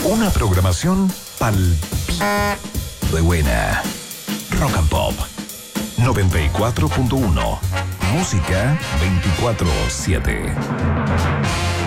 Una programación pal de buena. Rock and Pop 94.1. Música 24/7.